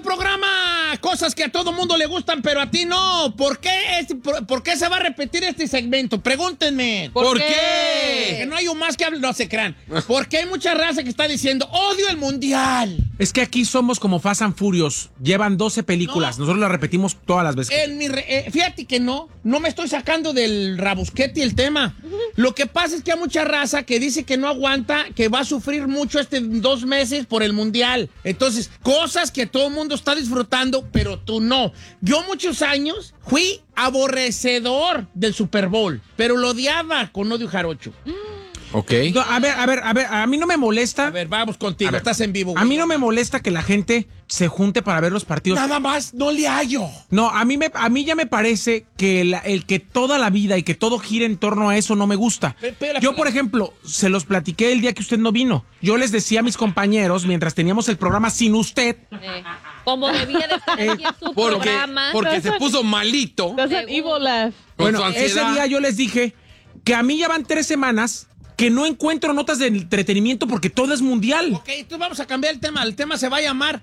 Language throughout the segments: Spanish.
programa cosas que a todo mundo le gustan, pero a ti no. ¿Por qué se va a repetir este segmento? Pregúntenme. ¿Por qué? Que no hay un más que hable, no se crean. Porque hay mucha raza que está diciendo, odio el mundial. Es que aquí somos como Fast and Furious. Llevan 12 películas. Nosotros las repetimos todas las veces. Fíjate que no me estoy sacando del rabusquete el tema. Lo que pasa es que hay mucha raza que dice que no aguanta, que va a sufrir mucho 2 meses por el mundial. Entonces, cosas que todo el mundo está disfrutando, pero tú no. Yo muchos años fui aborrecedor del Super Bowl, pero lo odiaba con odio jarocho. Ok. No, a ver, a mí no me molesta. A ver, vamos contigo, estás en vivo. A mí no me molesta que la gente se junte para ver los partidos. Nada más, no le hallo. No, a mí ya me parece que el que toda la vida y que todo gire en torno a eso no me gusta. Yo, por ejemplo, se los platiqué el día que usted no vino. Yo les decía a mis compañeros, mientras teníamos el programa sin usted... Como debía de estar aquí en su programa. Porque se puso malito. Bueno, ese día yo les dije que a mí ya van 3 semanas... que no encuentro notas de entretenimiento porque todo es mundial. Ok, entonces vamos a cambiar el tema. El tema se va a llamar,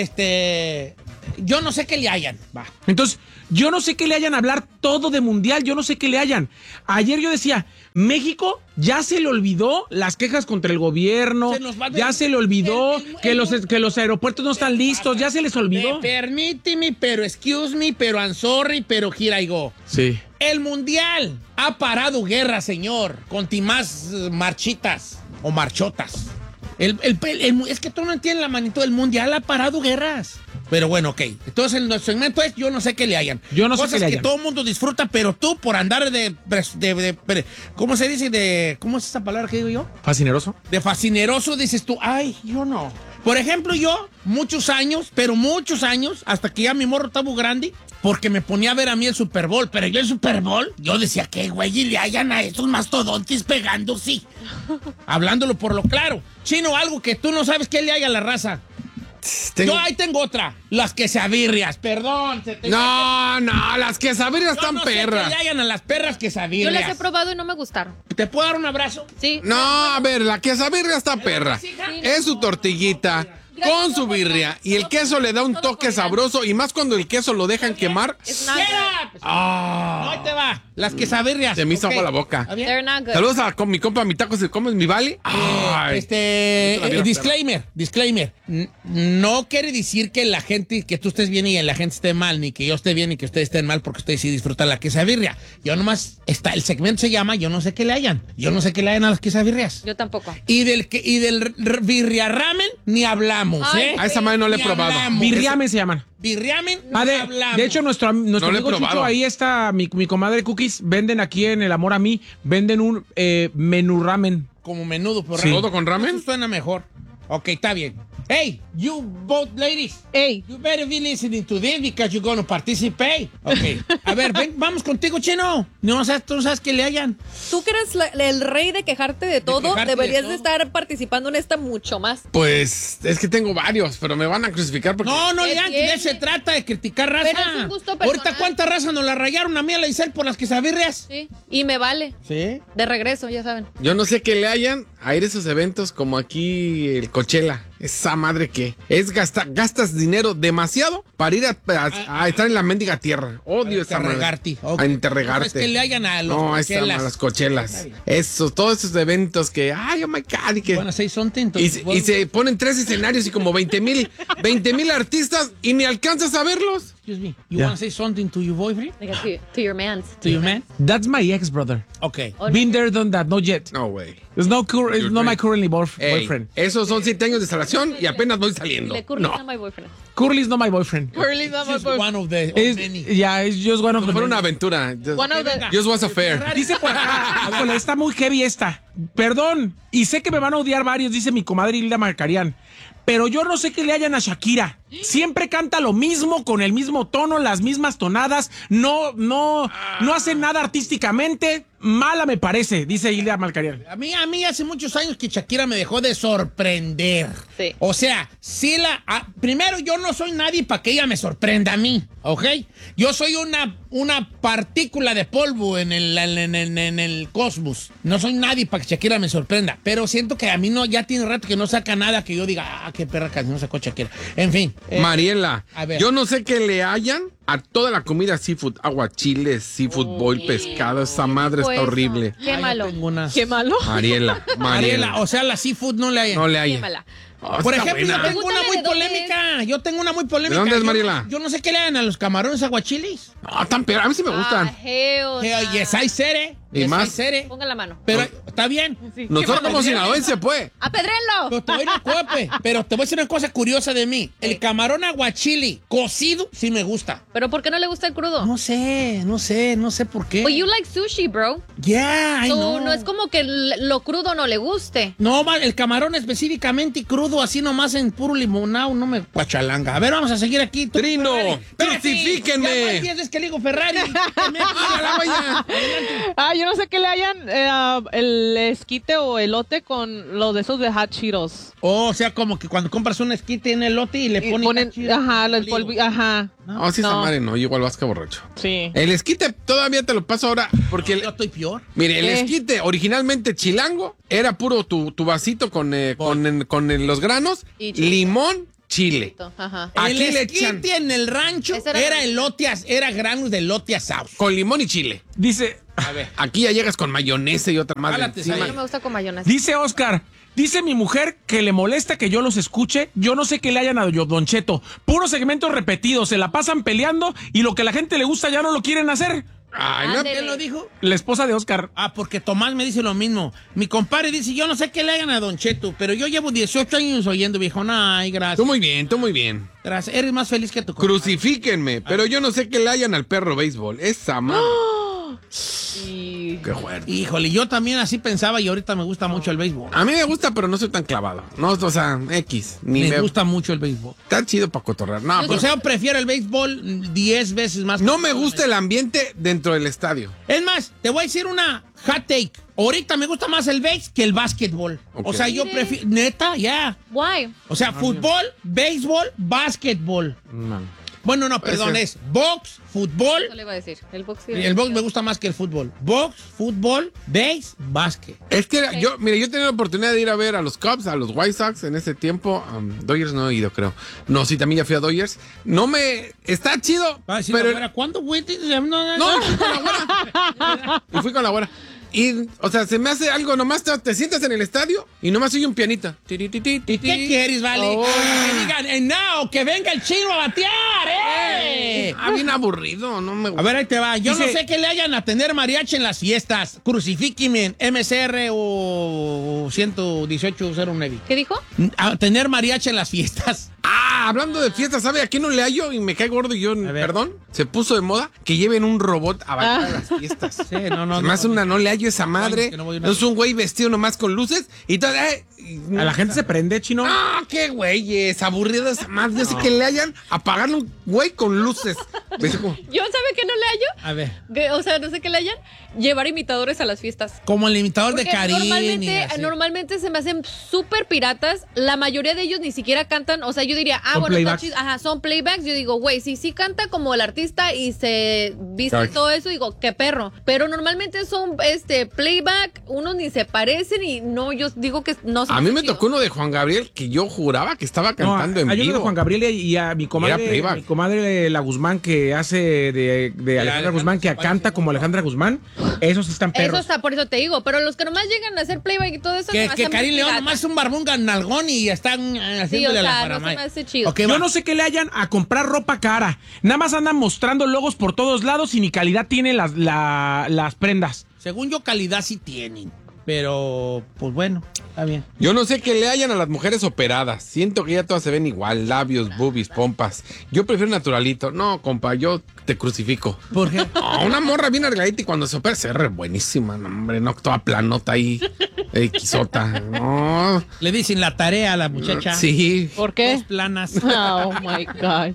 yo no sé qué le hayan. Va. Entonces, yo no sé qué le hayan hablar todo de mundial, yo no sé qué le hayan. Ayer yo decía, México ya se le olvidó las quejas contra el gobierno, ya se le olvidó que los aeropuertos no están listos, ya se les olvidó. Permíteme, pero excuse me, pero I'm sorry, pero here I go. Sí. El mundial ha parado guerra, señor, con timás marchitas o marchotas. Es que tú no entiendes la magnitud del mundial, ha parado guerras. Pero bueno, ok. Entonces, el segmento es yo no sé qué le hayan. Yo no sé cosas qué le que hayan. todo el mundo disfruta, pero tú por andar ¿cómo se dice? ¿Cómo es esa palabra que digo yo? Fascineroso. De fascineroso dices tú, ay, yo no. Por ejemplo, yo, muchos años, hasta que ya mi morro estaba grande, porque me ponía a ver a mí el Super Bowl, pero yo el Super Bowl, yo decía, ¿qué güey? Y le hayan a estos mastodontes pegando, sí. Hablándolo por lo claro. Chino, algo que tú no sabes qué le haya a la raza. Yo ahí tengo otra. Las quesabirrias, perdón. No, las quesabirrias están perras. Sé que le hayan a las perras quesabirrias. Yo las he probado y no me gustaron. ¿Te puedo dar un abrazo? Sí. No, a ver, la quesabirria está perra. Es su tortillita con su birria y el queso le da un toque sabroso y más cuando el queso lo dejan quemar. It's not good. No, ahí te va. Las quesabirrias. Se me hizo agua la boca. They're not good. Saludos a mi compa, mi taco se come, mi vale. Disclaimer. No quiere decir que la gente, que tú estés bien y la gente esté mal, ni que yo esté bien y que ustedes estén mal porque ustedes sí disfrutan la quesabirria. Yo nomás, el segmento se llama yo no sé qué le hayan. Yo no sé qué le hayan a las quesabirrias. Yo tampoco. Y del birria ramen ni hablamos, Ay, ¿eh? A esa madre no le he Ni probado. hablamos. Birriame se llaman. Birriamen ni hablamos. De hecho, nuestro No lo he amigo Chucho, probado. ahí está mi comadre Cookies, venden aquí en El Amor a Mí, venden un menú ramen. Como menudo, pero Sí. ¿Todo con ramen? Eso suena mejor. Ok, está bien. Hey, you both ladies. Hey. You better be listening to this because you're going to participate. Ok. A ver, ven, vamos contigo, Chino. Tú no sabes que le hayan. Tú que eres el rey de quejarte de todo, quejarte de deberías todo. de estar participando en esta mucho más. Pues es que tengo varios, pero me van a crucificar porque... No, ¿Qué Leandro, tiene? de se trata de criticar raza. Pero es un gusto personal. Ahorita, ¿cuánta raza nos la rayaron a mí a la Isel por las quesabirrias? Sí. Y me vale. Sí. De regreso, ya saben. Yo no sé qué le hayan a ir a esos eventos como aquí el Coachella. Esa madre que es gastas dinero demasiado para ir a estar en la mendiga tierra. Odio esa madre. Interregarte. A interregarte. No, es que le hayan a los No, Coachellas. a las Coachelas. Eso, todos esos eventos que, ay, oh my God, y que... Bueno, say something. Y se ponen 3 escenarios y como 20,000 artistas y ni alcanzas a verlos. Excuse me. You Yeah. want to say something to your boyfriend? Like, to your man. To your man? That's my ex, brother. Okay. Been there, done that, not yet. No, güey. It's not my currently Ey, boyfriend. esos son 7 años de instalación y apenas voy saliendo. Le curly No. not my boyfriend. Curly's not my boyfriend. Curly's not my Just boyfriend. one of the many. It's just one of the Fue many. una aventura. One of the... Just was a fair. Dice por acá, híjole, está muy heavy esta. Perdón, y sé que me van a odiar varios, dice mi comadre Hilda Marcarian. Pero yo no sé qué le hayan a Shakira. Siempre canta lo mismo, con el mismo tono, las mismas tonadas. No hace nada artísticamente. Mala me parece, dice Hilda Marcarian. A mí hace muchos años que Shakira me dejó de sorprender. Sí. O sea, primero yo no soy nadie para que ella me sorprenda a mí. ¿ok? Yo soy una partícula de polvo en el cosmos. No soy nadie para que Shakira me sorprenda, pero siento que a mí ya tiene rato que no saca nada que yo diga, qué perra canción sacó Shakira. En fin. Mariela, a ver. yo no sé qué le hayan a toda la comida seafood, aguachiles, seafood boil, pescado, esa madre está horrible. Qué malo. Qué malo. Mariela. Mariela, o sea, la seafood no le hay. No le Qué hay. mala. Por ejemplo, buena. yo tengo una muy polémica. Yo tengo una muy polémica. ¿De dónde es, Yo- Mariela? Yo no sé qué le hagan a los camarones aguachilis. No, tan peor. A mí sí me gustan. Yes, hay sere. ¿Y Yes, más? hay sere. Ponga la mano. Pero está bien. Nosotros como sinaloense, pues. ¡Apedrenlo! Pero te voy a ir cope, pero te voy a decir una cosa curiosa de mí. El camarón aguachili cocido sí me gusta. ¿Pero por qué no le gusta el crudo? No sé por qué. Well, you like sushi, bro. Yeah, I So, know. no es como que lo crudo no le guste. No, el camarón específicamente y crudo, así nomás en puro limonado, no me guachalanga. A ver, vamos a seguir aquí. Tú, Trino, Ferrari. crucifíquenme. Ya van 10 veces que le digo Ferrari. Que me ponga la valla. Adelante. Yo no sé qué le hayan el esquite o elote con los de esos de hot Cheetos. O sea, como que cuando compras un esquite en el lote y le Y ponen... ajá. No, sí, esa No. madre no, yo igual vasca borracho. Sí. El esquite todavía te lo paso ahora, porque Yo estoy peor. mire, el ¿Qué? esquite originalmente chilango era puro tu vasito con los granos, Y chile. limón, chile. Ajá. Aquí El le echan esquite en el rancho Ese era era- elote, era granos de elote asado. con limón y chile. Dice, A ver. Aquí ya llegas con mayonesa y otra más Jálate, encima. A mí Sale. no me gusta con mayonesa. dice Oscar, dice mi mujer que le molesta que yo los escuche. Yo no sé qué le hayan a Don Cheto. Puros segmentos repetidos, se la pasan peleando y lo que a la gente le gusta ya no lo quieren hacer. Ay, no, Ándele. ¿Quién lo dijo? La esposa de Oscar. Porque Tomás me dice lo mismo. Mi compadre dice, yo no sé qué le hagan a Don Cheto, pero yo llevo 18 años oyendo, viejo. Ay, gracias. tú muy bien, tú muy bien. Gracias. Eres más feliz que tu compadre. Crucifíquenme, pero yo no sé qué le hayan al perro béisbol. Esa madre. Y Qué fuerte. Híjole, yo también así pensaba y ahorita me gusta mucho el béisbol. A mí me gusta, pero no soy tan clavado. No, o sea, X. Ni Me gusta mucho el béisbol. Está chido para cotorrear. No, O pero sea, prefiero el béisbol 10 veces más. no me gusta el ambiente dentro del estadio. Es más, te voy a decir una hot take. Ahorita me gusta más el béis que el básquetbol. Ok. O sea, yo Mire. prefiero... Neta, ya. Why? O sea, fútbol, béisbol, básquetbol. Bueno, no, perdón, Ese. es box, fútbol. Eso le iba a decir. El box sí. El box me gusta más que el fútbol. Box, fútbol, béis, básquet. Es que yo he tenido la oportunidad de ir a ver a los Cubs, a los White Sox en ese tiempo. Dodgers no he ido, creo. No, sí, también ya fui a Dodgers. Está chido, Va a decir, pero... afuera, ¿cuándo, güey? No, fui con la güera. Y fui con la güera. Y, o sea, se me hace algo, nomás te sientas en el estadio y nomás oye un pianito. ¿Y qué quieres, vale? Oh. Que digan, now, que venga el chino a batear, ¡eh! Bien aburrido, no me A gusta. ver, ahí te va. Yo Dice- no sé qué le hayan a tener mariachi en las fiestas. Crucifíqueme, MCR o 11809. ¿Qué dijo? A tener mariachi en las fiestas. Hablando de fiestas, ¿sabe a qué no le hallo? Y me cae gordo y yo, ver. perdón, se puso de moda que lleven un robot a bailar a las fiestas. Sí, no. Se me hace una, no le hallo esa madre. que no voy a una- No es un güey vestido nomás con luces y todo. A la gente se prende, chino. Ah, qué güeyes, aburrido esa madre. Yo sé que le hayan a pagarle un güey con luces. ¿Ves cómo? ¿Yo sabe qué no le hallo? A ver. O sea, no sé qué le hayan. Llevar imitadores a las fiestas. Como el imitador de Porque Karim. normalmente se me hacen súper piratas. La mayoría de ellos ni siquiera cantan. O sea, yo diría, Son bueno, está playbacks. chido. Ajá, son playbacks. Yo digo, güey, si sí canta como el artista y se viste y Ay. todo eso, digo, qué perro. Pero normalmente son playback, unos ni se parecen y no, yo digo que no se A mí me chido. tocó uno de Juan Gabriel que yo juraba que estaba No, cantando en hay uno vivo. de Juan Gabriel y a mi playback. comadre La Guzmán que hace de Alejandra Alejandra Guzmán, que Guzmán, canta sí, como Alejandra Guzmán. Esos sí están Eso perros. está, por eso te digo. Pero los que nomás llegan a hacer playback y todo eso, Que, se me que hacen Karim muy León piratas. nomás es un barbón nalgón y están haciéndole o a la sea, no se faramaya. me hace chido. Ok, Yo va. no sé qué le hayan a comprar ropa cara. Nada más andan mostrando logos por todos lados y ni calidad tienen las prendas. Según yo, calidad sí tienen. Pero, pues bueno, está bien. Yo no sé qué le hayan a las mujeres operadas. Siento que ya todas se ven igual. Labios, boobies, pompas. Yo prefiero naturalito. No, compa, yo te crucifico. ¿Por qué? No, una morra bien arregladita y cuando se opera se ve buenísima. No, hombre, no, toda planota ahí. Xota. No. Le dicen la tarea a la muchacha. Sí, ¿por qué? Dos planas. Oh my God.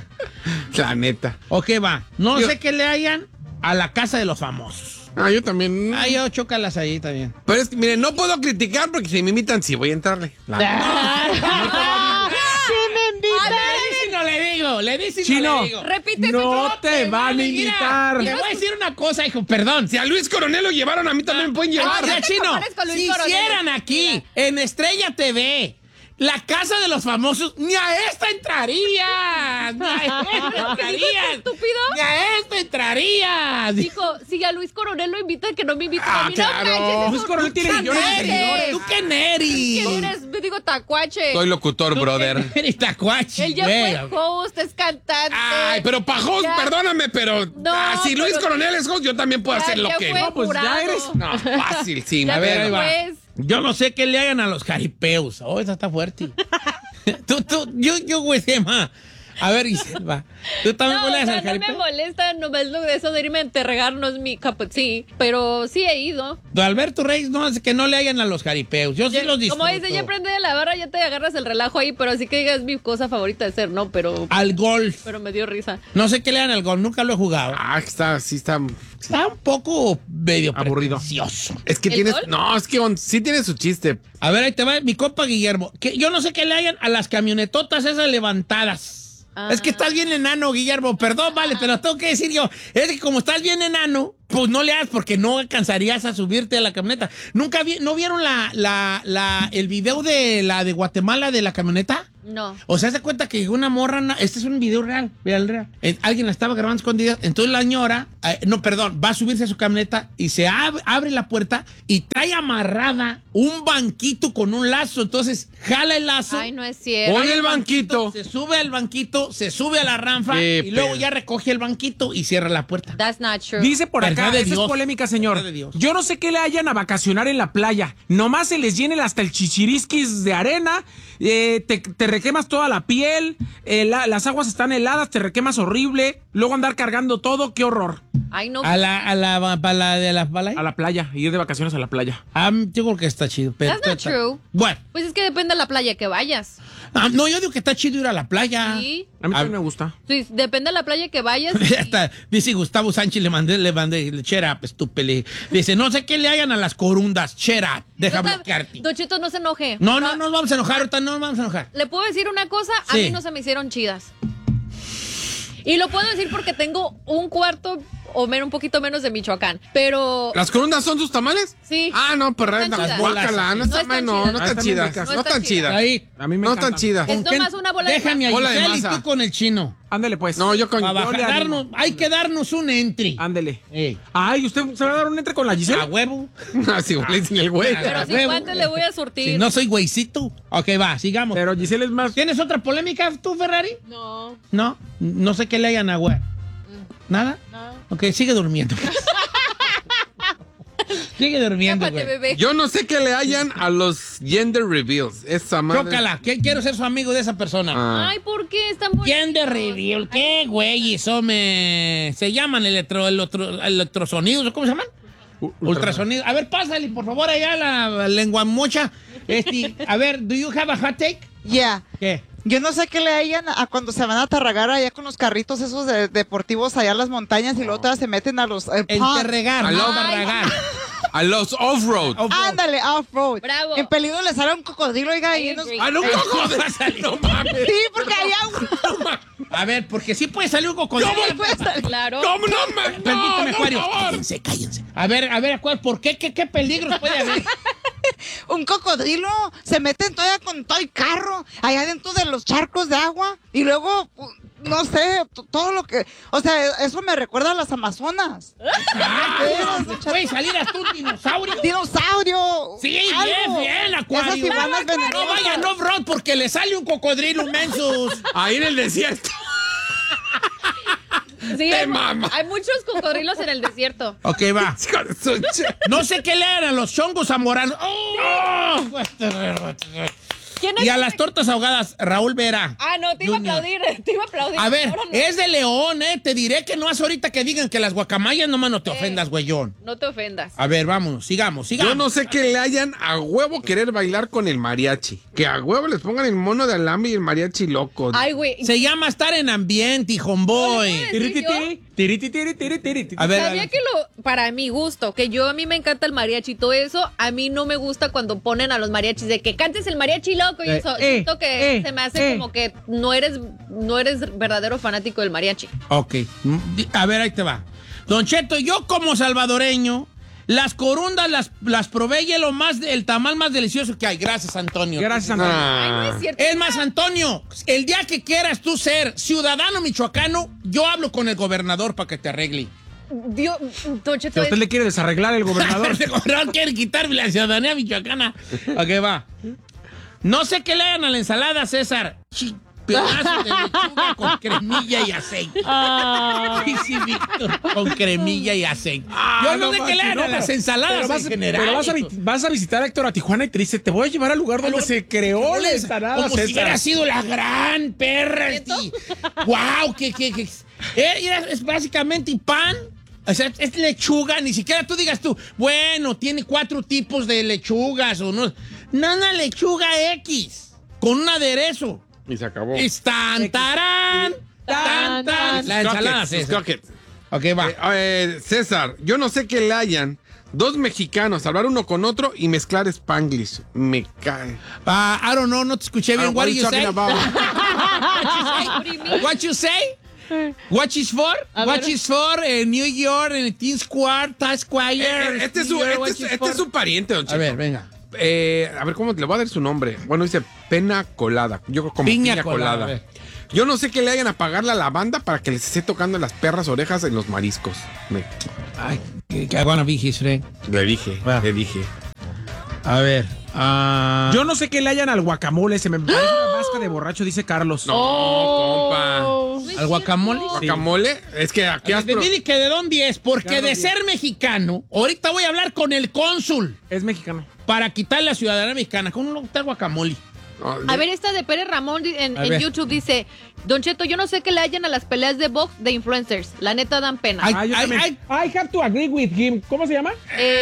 la neta. Ok, va. No Yo- sé qué le hayan a la casa de los famosos. Yo también. Yo chócalas ahí también. Pero es que, miren, no puedo criticar porque si me imitan, sí voy a entrarle. Sí me invitan. No le le dice y Chino, no le digo. Repite no eso. te van a Mira, invitar. te voy a decir una cosa, hijo, perdón. Si a Luis Coronel lo llevaron, a mí también me pueden llevar. Mira, no te Chino, compares con Luis si Coronel. hicieran aquí, en Estrella TV, la casa de los famosos, ni a esta entrarías. Ni a esta entrarías. estúpido? Ni a esta entrarías. Dijo, si a Luis Coronel lo invitan, que no me inviten Ah, a mí. claro. No manches, Luis Coronel tiene ¿Qué millones de eres? seguidores. ¿Tú qué neris? ¿Quién eres? Me digo tacuache. Soy locutor, brother. Eres tacuachi, Él ya güey. fue host, es cantante. Ay, pero pa' host, Ya. perdóname, pero No, si Luis pero- Coronel es host, yo también puedo hacer lo ya que... fue No, pues ya jurado. eres- No, fácil, sí. Ya A ver, ahí va. después. Yo no sé qué le hagan a los jaripeos. Oh, esa está fuerte. yo, güey, ma. A ver, Iselva. ¿Tú también No, le hagas al no me jaripeo? molesta, nomás lo de eso de irme a enterregar no es mi cup of tea, pero sí he ido. Don Alberto Reyes no hace que no le hagan a los jaripeos. Yo sí los disfruto. Como dice, ya aprende de la barra, ya te agarras el relajo ahí, pero así que digas mi cosa favorita de hacer, ¿no? Pero Al golf. me dio risa. No sé qué le hagan al golf. Nunca lo he jugado. Sí está... Está un poco medio Aburrido. pretencioso. Es que ¿El tienes... gol? No, es que sí tiene su chiste. A ver, ahí te va mi compa Guillermo. Que yo no sé qué le hagan a las camionetotas esas levantadas. Ah. Es que estás bien enano, Guillermo. Perdón, vale, te lo tengo que decir yo. Es que como estás bien enano, pues no le hagas porque no alcanzarías a subirte a la camioneta. ¿Nunca no vieron el video de la de Guatemala de la camioneta? No. O sea, se cuenta que una morra, este es un video real, real. Alguien la estaba grabando escondida, entonces la señora, va a subirse a su camioneta y se abre la puerta y trae amarrada un banquito con un lazo, entonces jala el lazo. Ay, no es cierto. Pon el banquito. Se sube al banquito, se sube a la ranfa Qué y luego pedo. ya recoge el banquito y cierra la puerta. That's not true. Dice por Verdad acá, de esta es Dios. polémica, señor. Verdad de Dios. Yo no sé qué le hayan a vacacionar en la playa. Nomás se les llenen hasta el chichirisquis de arena, te requemas toda la piel, las aguas están heladas, te requemas horrible, luego andar cargando todo, qué horror. Ay, no. ¿A la de la balay? A la playa, ir de vacaciones a la playa. Yo creo que está chido. Pero That's not true. Bueno, Pues es que depende de la playa que vayas. no, yo digo que está chido ir a la playa. Sí. A mí también me gusta. Sí, depende de la playa que vayas. Ya está, dice Gustavo Sánchez, le mandé, shut up, estúpele. Dice, no sé qué le hagan a las corundas, shut up, deja bloquearte. Don Cheto, no se enoje. No nos vamos a enojar, ahorita no nos vamos a enojar. ¿Le puedo decir una cosa? A Sí. mí no se me hicieron chidas. Y lo puedo decir porque tengo un cuarto un poquito menos de Michoacán. Pero ¿Las corundas son sus tamales? sí. Ah, no, pero Están chidas. guácala, no No están están no chidas. están Están bien chidas. ricas. No No están están chidas. chidas. Ahí. A mí me No encanta. están chidas. Es nomás una bola de Déjame a Bola de Giselle y masa. tú con el chino. Ándale pues. No, yo con... Para Yo le animo. hay que darnos un entry. Ándele. Ey, Ay, ¿usted se va a dar un entre con la Giselle? a huevo. Así, le dicen el güey. Pero A sí, huevo. ¿cuánto le voy a surtir? Si no soy güeycito. Ok, va, sigamos. Pero Giselle es más... ¿Tienes otra polémica tú, Ferrari? No, No sé qué le hayan a güey. ¿Nada? no. Ok, sigue durmiendo. Sigue durmiendo, Tápate, güey. bebé. Yo no sé qué le hayan a los gender reveals. Esa madre. Chócala, quiero ser su amigo de esa persona. Ah. Ay, ¿por qué están bonitos? Gender reveal, ¿qué güey? Eso se llaman electrosonidos, ¿cómo se llaman? Ultrasonido. A ver, pásale, por favor, allá la lengua mocha. A ver, ¿do you have a hot take? Yeah. ¿Qué? Yo no sé qué le hayan a cuando se van a tarragar allá con los carritos esos deportivos allá en las montañas y luego todas se meten a los ponds. Enterregar, no Aló. barragar. A los off-road. Ándale, off-road. Bravo. En peligro le sale un cocodrilo, oiga, I y unos- agree. ¡Ah, no, No mames. Sí, porque allá A ver, porque sí puede salir un cocodrilo. sí puede salir. Claro. ¿Cómo no, man? Permíteme, No, Juario. por favor. Cállense. A ver, ¿por qué? ¿Qué peligros puede haber? un cocodrilo se meten todavía con todo el carro allá dentro de los charcos de agua y luego no sé, todo lo que, o sea, eso me recuerda a las Amazonas. ¿Puede salir hasta un dinosaurio? Dinosaurio. Sí, algo. bien, Acuario. Esas iguanas No venenosas. vayan off-road porque le sale un cocodrilo mensos. Ahí en el desierto. Sí, Te mama. hay muchos cocodrilos en el desierto. Ok, va. Hijo de su ch- No sé qué le hagan a los chongos zamoranos. ¡Oh! ¿Quién es? Y a las tortas ahogadas, Raúl Vera. Ah, no, te iba a Junior. aplaudir, te iba a aplaudir. A ver, Ahora no. es de León, ¿eh? Te diré que no es ahorita que digan que las guacamayas nomás no te ofendas, güeyón. No te ofendas. A ver, vámonos, sigamos. Yo no sé qué le hayan a huevo querer bailar con el mariachi. Que a huevo les pongan el mono de alambre y el mariachi loco. Ay, güey. Se llama estar en ambiente, hijón boy. A ver, Sabía que para mi gusto, a mí me encanta el mariachi y todo eso, a mí no me gusta cuando ponen a los mariachis de que cantes el mariachi y lo cuidado con eso. Siento que se me hace como que no eres verdadero fanático del mariachi. Ok. A ver, ahí te va. Don Cheto, yo como salvadoreño, las corundas las probé y el tamal más delicioso que hay. Gracias, Antonio. Gracias, Antonio. Ay, no es cierto. Es más, Antonio, el día que quieras tú ser ciudadano michoacano, yo hablo con el gobernador para que te arregle. Dios, Don Cheto, Si a usted le quiere desarreglar el gobernador. El gobernador quiere quitarme la ciudadanía michoacana. Ok, va. No sé qué le hagan a la ensalada, César. Pedazos de lechuga con cremilla y aceite. Sí, Víctor, con cremilla y aceite. Yo no sé qué le hagan a las ensaladas en general. Pero vas a visitar a Héctor a Tijuana y te dice, te voy a llevar al lugar donde se creó la ensalada, como César. si hubiera sido la gran perra. ¡Wow! Es básicamente pan. O sea, es lechuga. Ni siquiera tú digas bueno, tiene 4 tipos de lechugas o no. Nada, lechuga X con un aderezo. Y se acabó. Tarán. La ensalada, César. Ok, va. César, yo no sé qué le hayan 2 mexicanos hablar uno con otro y mezclar Spanglish. Me cae. I don't know, no te escuché bien. What do you say? What you say? What is for? What is for New York, Teen Square, Times Square. Este es su pariente, don Cheto. A ver, venga. A ver, ¿cómo le voy a dar su nombre? Bueno, dice pena colada. Yo creo como piña colada. Yo no sé qué le hayan a pagarle a la banda para que les esté tocando las perras orejas en los mariscos. Ay, que wanna be his friend. Le dije. A ver. Yo no sé qué le hayan al guacamole. Se me parece una vasca de borracho, dice Carlos. No, compa. ¿Al guacamole? ¿Guacamole? Es que aquí Dime que de dónde es, porque de ser mexicano, ahorita voy a hablar con el cónsul. Es mexicano. Para quitar la ciudadanía mexicana. ¿Cómo no gusta el guacamole? A ver, esta de Pérez Ramón en YouTube dice, Don Cheto, yo no sé qué le hayan a las peleas de box de influencers. La neta dan pena. I have to agree with him. ¿Cómo se llama?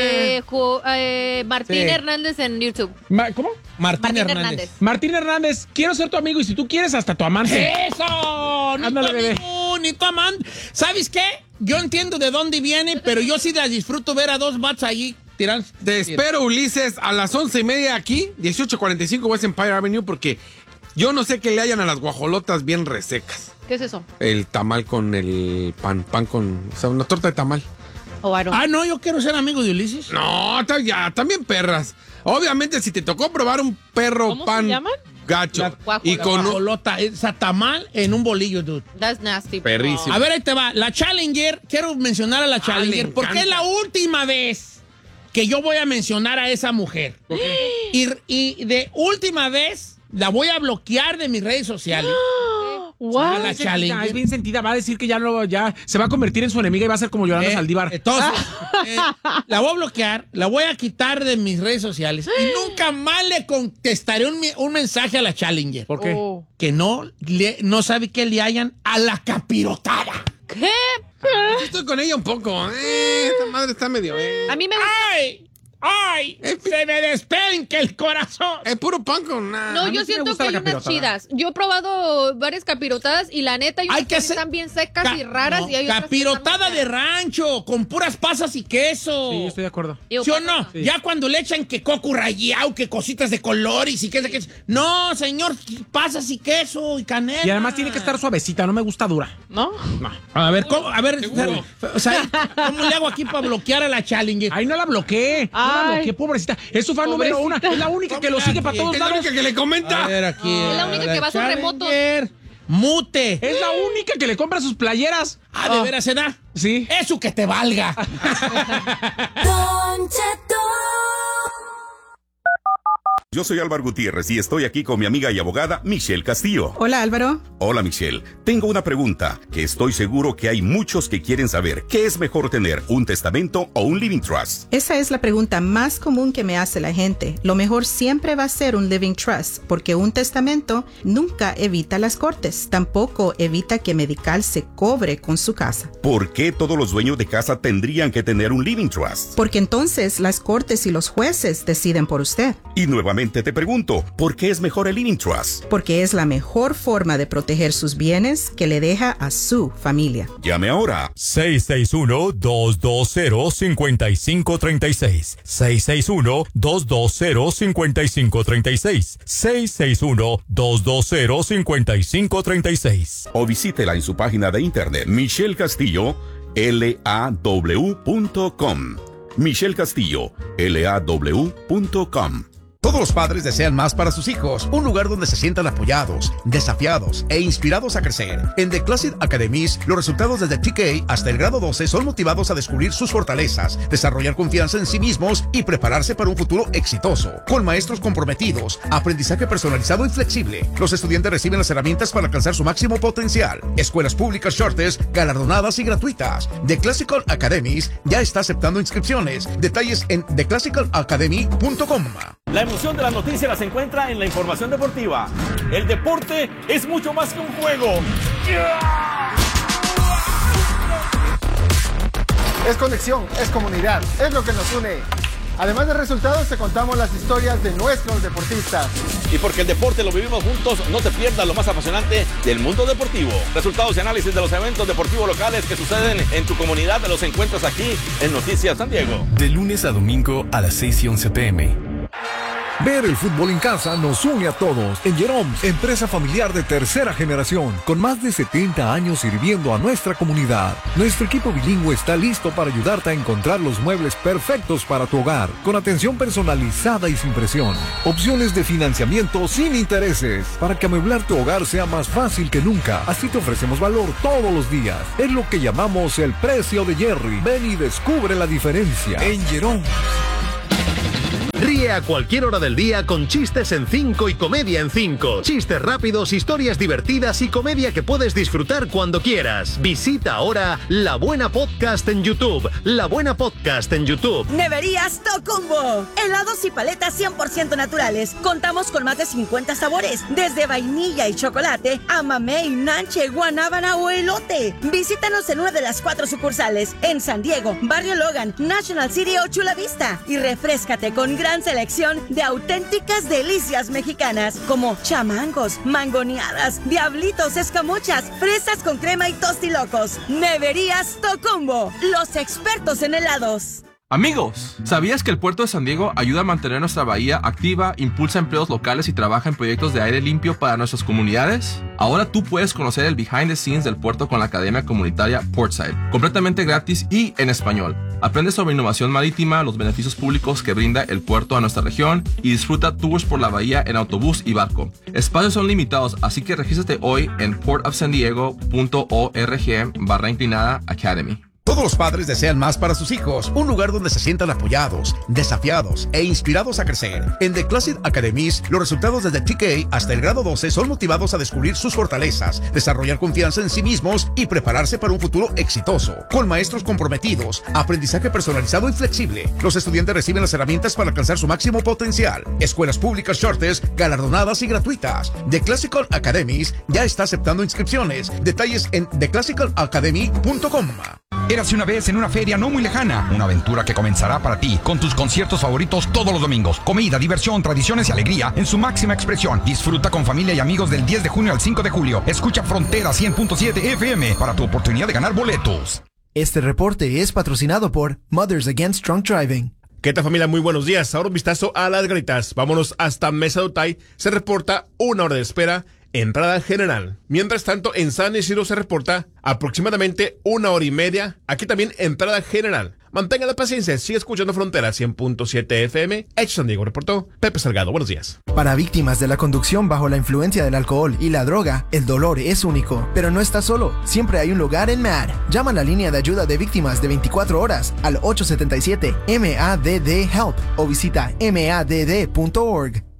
Martín Hernández en YouTube. ¿Cómo? Martín Hernández. Martín Hernández, quiero ser tu amigo y si tú quieres, hasta tu amante. ¡Eso! Ándale, bebé. Ni tu amante. ¿Sabes qué? Yo entiendo de dónde viene, pero yo sí la disfruto ver a 2 bats allí. Te espero, Ulises, a las 11:30 aquí, 18:45 West Empire Avenue, porque yo no sé qué le hayan a las guajolotas bien resecas. ¿Qué es eso? El tamal con el pan con, o sea, una torta de tamal. No, yo quiero ser amigo de Ulises. No, ya, también perras. Obviamente, si te tocó probar un perro ¿Cómo pan se llaman? gacho y con guajolota, esa tamal en un bolillo, dude. That's nasty. Perrísimo. A ver, ahí te va. La Challenger, quiero mencionar a la Challenger porque es la última vez que yo voy a mencionar a esa mujer. Y de última vez la voy a bloquear de mis redes sociales. What? La Challenger. Es bien sentida, va a decir que ya se va a convertir en su enemiga y va a ser como Yolanda Saldívar. Entonces, la voy a bloquear, la voy a quitar de mis redes sociales y nunca más le contestaré un mensaje a la Challenger. ¿Por qué? Que no sabe qué le hayan a la capirotada. ¿Qué? Yo estoy con ella un poco. Esta madre está medio. A mí me gusta. ¡Ay! Se me despenca el corazón. Es puro pan con nada. No, yo siento que hay unas chidas. Yo he probado varias capirotadas y la neta, hay unas que están bien secas y raras. Y hay otras capirotada de rancho, con puras pasas y queso. Sí, estoy de acuerdo. ¿Sí o no? Sí. Ya cuando le echan que coco rallado, que cositas de colores y que no, señor, pasas y queso y canela. Y además tiene que estar suavecita, no me gusta dura. ¿No? A ver, ¿cómo? A ver, o sea, ¿cómo le hago aquí para bloquear a la Challenger? Ay, no la bloqueé. Qué pobrecita. Es su fan número 1. Es la única que lo sigue para todos Es la lados. única que le comenta. A ver, aquí. Es la única que va a sus remotos. Mute. Es la única que le compra sus playeras. ¿De veras se da? Sí. Eso que te valga. Don Cheto. Yo soy Álvaro Gutiérrez y estoy aquí con mi amiga y abogada Michelle Castillo. Hola, Álvaro. Hola, Michelle. Tengo una pregunta que estoy seguro que hay muchos que quieren saber. ¿Qué es mejor tener, un testamento o un living trust? Esa es la pregunta más común que me hace la gente. Lo mejor siempre va a ser un living trust, porque un testamento nunca evita las cortes. Tampoco evita que Medical se cobre con su casa. ¿Por qué todos los dueños de casa tendrían que tener un living trust? Porque entonces las cortes y los jueces deciden por usted. Y nuevamente, Nuevamente te pregunto, ¿por qué es mejor el Living Trust? Porque es la mejor forma de proteger sus bienes que le deja a su familia. Llame ahora. 661-220-5536. 661-220-5536. 661-220-5536. O visítela en su página de internet, Michelle Castillo, law.com. Michelle Castillo, law.com. Todos los padres desean más para sus hijos, un lugar donde se sientan apoyados, desafiados e inspirados a crecer. En The Classic Academies, los resultados desde TK hasta el grado 12 son motivados a descubrir sus fortalezas, desarrollar confianza en sí mismos y prepararse para un futuro exitoso. Con maestros comprometidos, aprendizaje personalizado y flexible, los estudiantes reciben las herramientas para alcanzar su máximo potencial. Escuelas públicas Charters, galardonadas y gratuitas. The Classical Academies ya está aceptando inscripciones. Detalles en theclassicalacademy.com. La emoción de la noticia las encuentra en la información deportiva. El deporte es mucho más que un juego. Es conexión, es comunidad, es lo que nos une. Además de resultados, te contamos las historias de nuestros deportistas. Y porque el deporte lo vivimos juntos, no te pierdas lo más apasionante del mundo deportivo. Resultados y análisis de los eventos deportivos locales que suceden en tu comunidad los encuentras aquí en Noticias San Diego. De lunes a domingo a las 6:11 p.m. Ver el fútbol en casa nos une a todos. En Jerome's, empresa familiar de tercera generación, con más de 70 años sirviendo a nuestra comunidad. Nuestro equipo bilingüe está listo para ayudarte a encontrar los muebles perfectos para tu hogar, con atención personalizada y sin presión. Opciones de financiamiento sin intereses, para que amueblar tu hogar sea más fácil que nunca. Así te ofrecemos valor todos los días. Es lo que llamamos el precio de Jerry. Ven y descubre la diferencia. En Jerome's. Ríe a cualquier hora del día con chistes en 5 y comedia en 5. Chistes rápidos, historias divertidas y comedia que puedes disfrutar cuando quieras. Visita ahora La Buena Podcast en YouTube. La Buena Podcast en YouTube. Neverías Tocumbo. Helados y paletas 100% naturales. Contamos con más de 50 sabores, desde vainilla y chocolate a mamey, nanche, guanábana o elote. Visítanos en una de las 4 sucursales en San Diego, Barrio Logan, National City o Chula Vista y refréscate con gran selección de auténticas delicias mexicanas como chamangos, mangoneadas, diablitos, escamochas, fresas con crema y tostilocos. Neverías Tocumbo, los expertos en helados. Amigos, ¿sabías que el puerto de San Diego ayuda a mantener nuestra bahía activa, impulsa empleos locales y trabaja en proyectos de aire limpio para nuestras comunidades? Ahora tú puedes conocer el behind the scenes del puerto con la Academia Comunitaria Portside, completamente gratis y en español. Aprende sobre innovación marítima, los beneficios públicos que brinda el puerto a nuestra región y disfruta tours por la bahía en autobús y barco. Espacios son limitados, así que regístrate hoy en portofsandiego.org/academy. Todos los padres desean más para sus hijos, un lugar donde se sientan apoyados, desafiados e inspirados a crecer. En The Classic Academies, los resultados desde TK hasta el grado 12 son motivados a descubrir sus fortalezas, desarrollar confianza en sí mismos y prepararse para un futuro exitoso. Con maestros comprometidos, aprendizaje personalizado y flexible, los estudiantes reciben las herramientas para alcanzar su máximo potencial. Escuelas públicas Charters, galardonadas y gratuitas. The Classical Academies ya está aceptando inscripciones. Detalles en theclassicalacademy.com. Érase una vez en una feria no muy lejana, una aventura que comenzará para ti con tus conciertos favoritos todos los domingos. Comida, diversión, tradiciones y alegría en su máxima expresión. Disfruta con familia y amigos del 10 de junio al 5 de julio. Escucha Frontera 100.7 FM para tu oportunidad de ganar boletos. Este reporte es patrocinado por Mothers Against Drunk Driving. ¿Qué tal, familia? Muy buenos días. Ahora un vistazo a las granitas. Vámonos hasta Mesa de Otay. Se reporta 1 hora de espera. Entrada general. Mientras tanto, en San Isidro se reporta aproximadamente 1 hora y media. Aquí también entrada general. Mantenga la paciencia. Sigue escuchando Frontera 100.7 FM. Hecho San Diego, reportó Pepe Salgado. Buenos días. Para víctimas de la conducción bajo la influencia del alcohol y la droga, el dolor es único. Pero no estás solo. Siempre hay un lugar en MADD. Llama a la línea de ayuda de víctimas de 24 horas al 877-MADD-HELP o visita madd.org.